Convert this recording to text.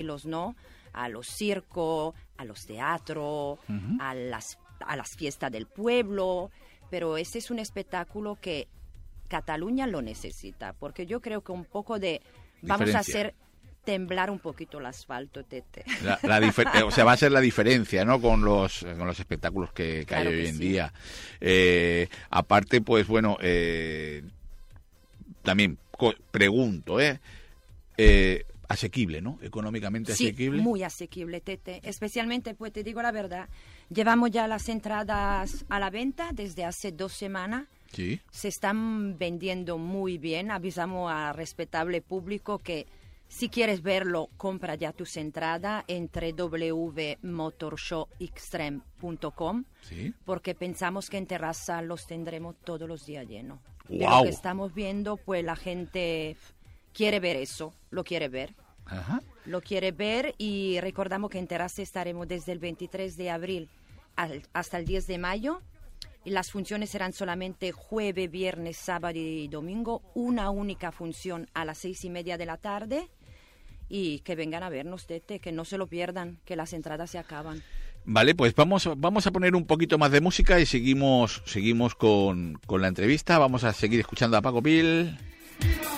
espectáculos, ¿no? A los circos, a los teatros, a las fiestas del pueblo, pero ese es un espectáculo que Cataluña lo necesita, porque yo creo que un poco de... Vamos a hacer temblar un poquito el asfalto, Tete. O sea, va a ser la diferencia, ¿no? Con los espectáculos que Claro hay que hoy en sí. día. Aparte, pues bueno, también pregunto, asequible, ¿no? Económicamente asequible. Sí, muy asequible, Tete. Especialmente, pues te digo la verdad, llevamos ya las entradas a la venta desde hace 2 semanas. Sí. Se están vendiendo muy bien. Avisamos al respetable público que si quieres verlo, compra ya tus entradas en www.motorshowextreme.com, Sí. porque pensamos que en terraza los tendremos todos los días llenos. De ¡Guau! lo que estamos viendo, pues la gente quiere ver eso, lo quiere ver. Ajá. Lo quiere ver, y recordamos que en terraza estaremos desde el 23 de abril hasta el 10 de mayo. Y las funciones serán solamente jueves, viernes, sábado y domingo. Una única función a las 6:30 de la tarde. Y que vengan a vernos, Tete, que no se lo pierdan, que las entradas se acaban. Vale, pues vamos a poner un poquito más de música y seguimos con la entrevista. Vamos a seguir escuchando a Paco Pil.